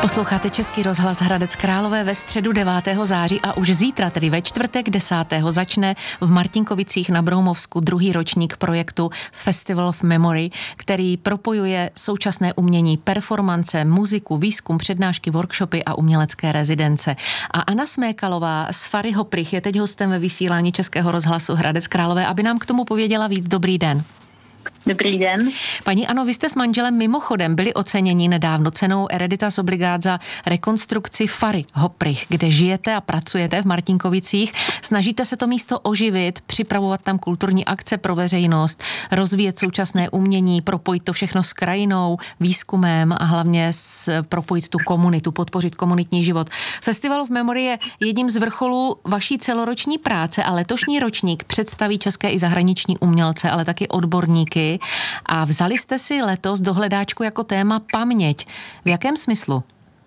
Posloucháte Český rozhlas Hradec Králové ve středu 9. září a už zítra, tedy ve čtvrtek 10. začne v Martinkovicích na Broumovsku druhý ročník projektu Festival of Memory, který propojuje současné umění, performance, muziku, výzkum, přednášky, workshopy a umělecké rezidence. A Anna Smékalová z Fary Hoprich je teď hostem ve vysílání Českého rozhlasu Hradec Králové, aby nám k tomu pověděla víc. Dobrý den. Dobrý den. Paní Ano, vy jste s manželem mimochodem byli oceněni nedávno cenou Hereditas Obligát za rekonstrukci Fary Hoprich, kde žijete a pracujete v Martinkovicích. Snažíte se to místo oživit, připravovat tam kulturní akce pro veřejnost, rozvíjet současné umění, propojit to všechno s krajinou, výzkumem a hlavně propojit tu komunitu, podpořit komunitní život. Festival of Memory je jedním z vrcholů vaší celoroční práce a letošní ročník představí české i zahraniční umělce, ale taky odborníky. A vzali jste si letos do hledáčku jako téma paměť. V jakém smyslu?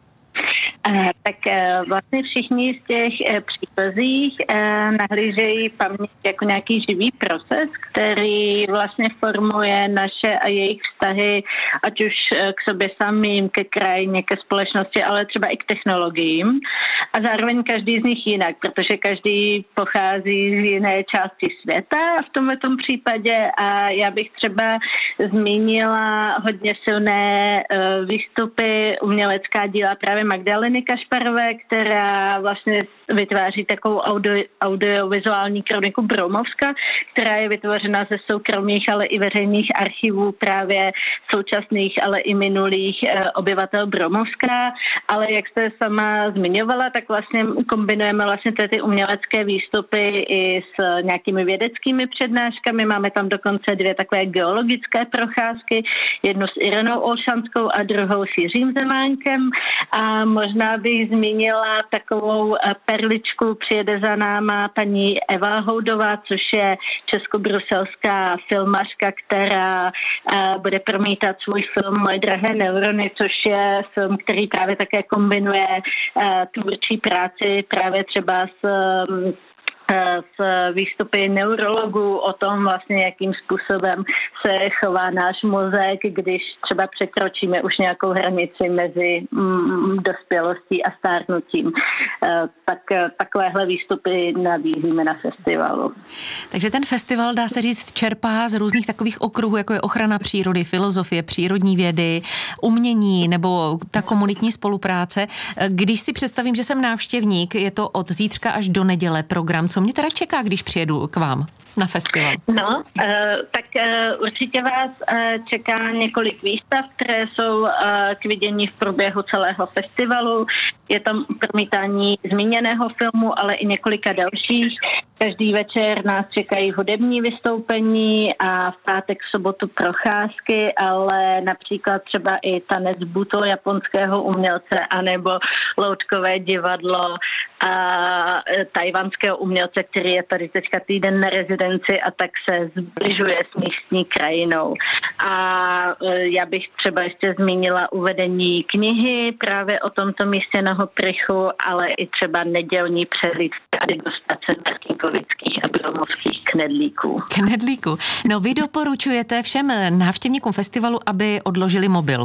Tak vlastně všichni z těch příchozích nahlížejí paměť jako nějaký živý proces, který vlastně formuje naše a jejich vztahy, ať už k sobě samým, ke krajině, ke společnosti, ale třeba i k technologiím. A zároveň každý z nich jinak, protože každý pochází z jiné části světa v tomto případě. A já bych třeba zmínila hodně silné výstupy, umělecká díla právě Magdaleny Kašparové, která vlastně vytváří takovou audiovizuální kroniku Broumovska, která je vytvořena ze soukromých, ale i veřejných archivů právě současných, ale i minulých obyvatel Broumovska. Ale jak jste sama zmiňovala, tak vlastně kombinujeme vlastně ty umělecké výstupy i s nějakými vědeckými přednáškami. Máme tam dokonce 2 takové geologické procházky, jednu s Irenou Olšanskou a druhou s Jiřím Zemánkem. A možná bych zmínila takovou perličku, přijede za náma paní Eva Houdová, což je česko-bruselská filmařka, která bude promítat svůj film Moje drahé neurony, což je film, který právě také kombinuje tvůrčí práci právě třeba s výstupy neurologů o tom vlastně, jakým způsobem se chová náš mozek, když třeba překročíme už nějakou hranici mezi dospělostí a stárnutím. Tak takovéhle výstupy nabízíme na festivalu. Takže ten festival, dá se říct, čerpá z různých takových okruhů, jako je ochrana přírody, filozofie, přírodní vědy, umění nebo ta komunitní spolupráce. Když si představím, že jsem návštěvník, je to od zítřka až do neděle program. Co mě teda čeká, když přijedu k vám na festival? No, tak určitě vás čeká několik výstav, které jsou k vidění v průběhu celého festivalu. Je tam promítání zmíněného filmu, ale i několika dalších. Každý večer nás čekají hudební vystoupení a v pátek, v sobotu procházky, ale například třeba i tanec buto japonského umělce, anebo loutkové divadlo a tajvanského umělce, který je tady teďka týden na rezidenci a tak se zbližuje s místní krajinou. A já bych třeba ještě zmínila uvedení knihy právě o tomto místě na Hoprichu, ale i třeba nedělní přehlídky a degustace martinkovických a broumovských knedlíků. Knedlíků. No, vy doporučujete všem návštěvníkům festivalu, aby odložili mobil.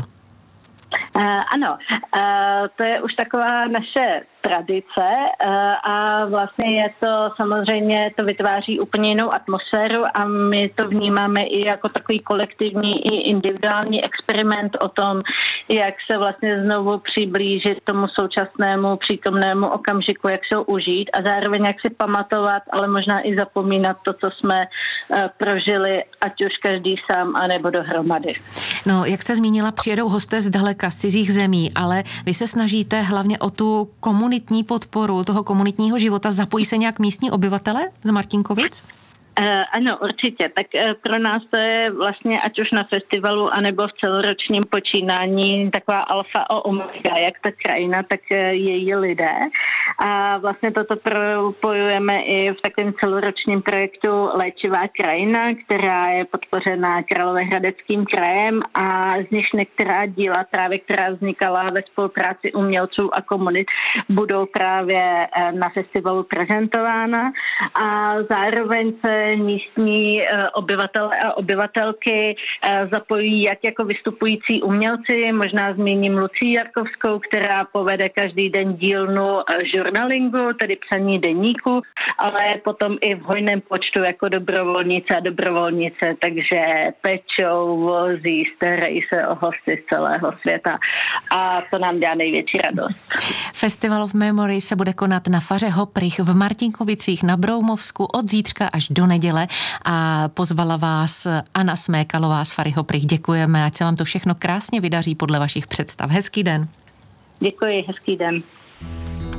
Ano, to je už taková naše tradice a vlastně je to samozřejmě, to vytváří úplně jinou atmosféru a my to vnímáme i jako takový kolektivní i individuální experiment o tom, jak se vlastně znovu přiblížit tomu současnému přítomnému okamžiku, jak se ho užít a zároveň jak si pamatovat, ale možná i zapomínat to, co jsme prožili, ať už každý sám, anebo dohromady. No, jak jste zmínila, přijedou hosté zdaleka, z cizích zemí, ale vy se snažíte hlavně o tu komunitní podporu toho komunitního života. Zapojí se nějak místní obyvatele z Martinkovic? Ano, určitě. Tak pro nás to je vlastně ať už na festivalu, anebo v celoročním počínání taková alfa a omega, jak ta krajina, tak její lidé. A vlastně toto propojujeme i v takovém celoročním projektu Léčivá krajina, která je podpořena Královéhradeckým krajem a z nich některá díla, právě která vznikala ve spolupráci umělců a komunit, budou právě na festivalu prezentována. A zároveň se se místní obyvatele a obyvatelky zapojí jak jako vystupující umělci, možná zmíním Lucii Jarkovskou, která povede každý den dílnu žurnalingu, tedy psaní deníku, ale potom i v hojném počtu jako dobrovolnice a dobrovolnice, takže pečou, vozí, starají se o hosty z celého světa a to nám dělá největší radost. Festival of Memory se bude konat na faře Hoprych v Martinkovicích na Broumovsku od zítřka až do neděle a pozvala vás Anna Smékalová z fary Hoprych. Děkujeme, ať se vám to všechno krásně vydaří podle vašich představ. Hezký den. Děkuji, hezký den.